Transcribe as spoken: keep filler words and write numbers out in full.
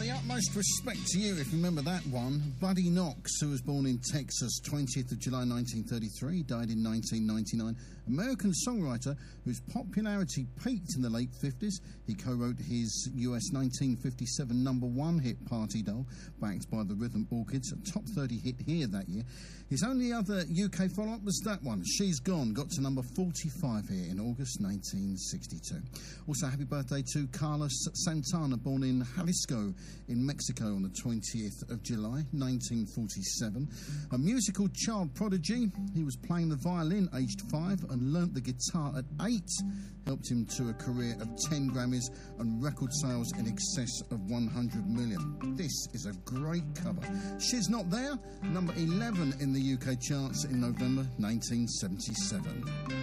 the utmost respect to you if you remember that one. Buddy Knox, who was born in Texas, twentieth of July nineteen thirty-three, died in nineteen ninety-nine. American songwriter whose popularity peaked in the late fifties. He co-wrote his U S nineteen fifty-seven number one hit Party Doll, backed by the Rhythm Orchids, a top thirty hit here that year. His only other U K follow-up was that one, She's Gone, got to number forty-five here in August nineteen sixty-two. Also, happy birthday to Carlos Santana, born in Jalisco in Mexico on the twentieth of July nineteen forty-seven. A musical child prodigy, he was playing the violin aged five and learnt the guitar at eight. Helped him to a career of ten Grammys and record sales in excess of one hundred million. This is a great cover. She's Not There, number eleven in the U K charts in November nineteen seventy-seven.